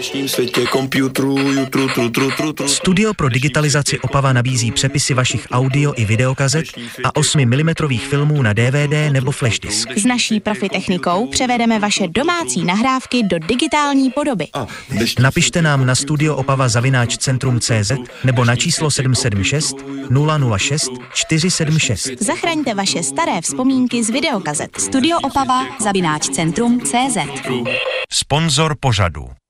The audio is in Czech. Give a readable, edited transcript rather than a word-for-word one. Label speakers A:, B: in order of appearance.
A: dnešním světě komputerů.
B: Studio pro digitalizaci Opava nabízí přepisy vašich audio i videokazet a 8 mm filmů na DVD nebo flash disk.
C: S naší profi technikou převedeme vaše domácí nahrávky do digitální podoby.
B: Napište nám na studiooPava@centrum.cz nebo na číslo 776 006 476.
C: Zachraňte vaše staré vzpomínky z videokazet.
D: Studio Opava @centrum.cz.
E: Sponzor pořadu